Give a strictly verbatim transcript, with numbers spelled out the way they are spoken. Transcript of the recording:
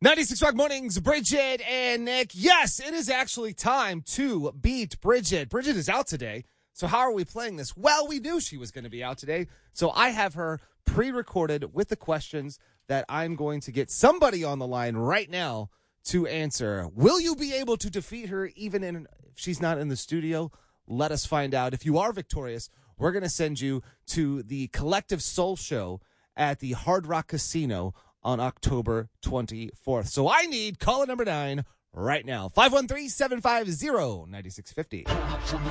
ninety-six Rock Mornings, Bridget and Nick. Yes, it is actually time to beat Bridget. Bridget is out today, so how are we playing this? Well, we knew she was going to be out today, so I have her pre-recorded with the questions that I'm going to get somebody on the line right now to answer. Will you be able to defeat her even in, if she's not in the studio? Let us find out. If you are victorious, we're going to send you to the Collective Soul Show at the Hard Rock Casino on October twenty-fourth. So I need caller number nine right now. five one three, seven five zero, nine six five zero.